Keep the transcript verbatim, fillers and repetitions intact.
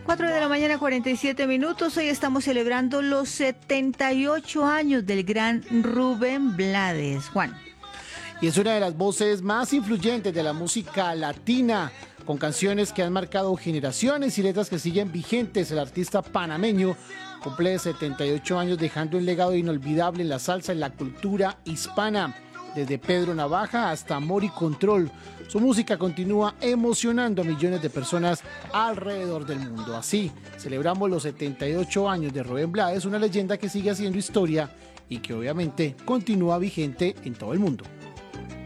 cuatro de la mañana, cuarenta y siete minutos. Hoy estamos celebrando los setenta y ocho años del gran Rubén Blades. Juan. Y es una de las voces más influyentes de la música latina, con canciones que han marcado generaciones y letras que siguen vigentes. El artista panameño cumple setenta y ocho años, dejando un legado inolvidable en la salsa y la cultura hispana. Desde Pedro Navaja hasta Amor y Control, su música continúa emocionando a millones de personas alrededor del mundo. Así, celebramos los setenta y ocho años de Rubén Blades, una leyenda que sigue haciendo historia y que obviamente continúa vigente en todo el mundo.